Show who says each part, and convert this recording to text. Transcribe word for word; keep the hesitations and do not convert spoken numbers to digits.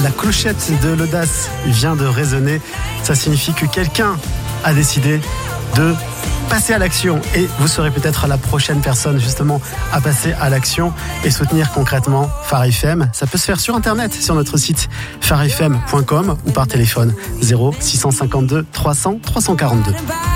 Speaker 1: la clochette de l'audace vient de résonner. Ça signifie que quelqu'un a décidé de passer à l'action et vous serez peut-être la prochaine personne justement à passer à l'action et soutenir concrètement Phare F M. Ça peut se faire sur internet, sur notre site phare f m point com ou par téléphone zéro six cent cinquante-deux trois cents trois cent quarante-deux.